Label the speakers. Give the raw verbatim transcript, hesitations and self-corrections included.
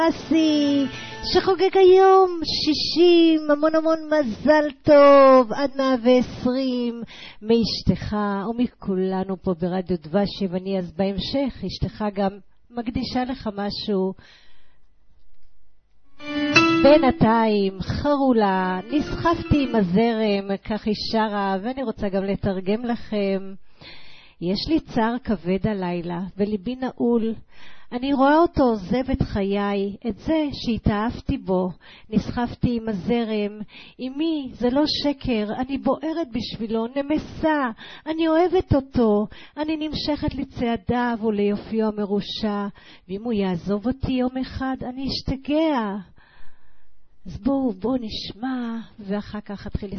Speaker 1: אסי שחוגג היום שישים, המון המון מזל טוב עד מאה ועשרים מאשתך ומכולנו פה ברדיו דבש. ואני אז בהמשך אשתך גם מקדישה לך משהו. בינתיים חרולה נסחפתי עם הזרם, כך היא שרה, ואני רוצה גם לתרגם לכם. יש לי צער כבד הלילה וליבי נעול, אני רואה אותו עוזב את חיי, את זה שהתאהבתי בו, נסחפתי עם הזרם. אמי, זה לא שקר, אני בוערת בשבילו, נמסה, אני אוהבת אותו, אני נמשכת לצעדיו וליופיו המרושע, ואם הוא יעזוב אותי יום אחד, אני אשתגע. אז בואו, בואו נשמע, ואחר כך אתחיל